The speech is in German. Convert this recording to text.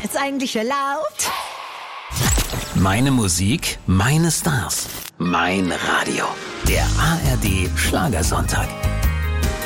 jetzt eigentlich erlaubt? Meine Musik, meine Stars. Mein Radio. Der ARD Schlagersonntag.